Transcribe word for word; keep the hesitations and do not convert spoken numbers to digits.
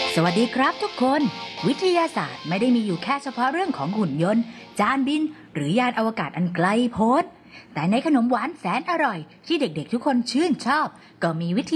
สวัสดีครับทุกคนวิทยาศาสตร์ไม่ได้มีอยู่แค่เฉพาะเรื่องของหุ่นยนต์จานบินหรือยานอวกาศอันไกลโพ้นแต่ในขนมหวานแสนอร่อยที่เด็กๆทุกคนชื่นชอบก็มีวิท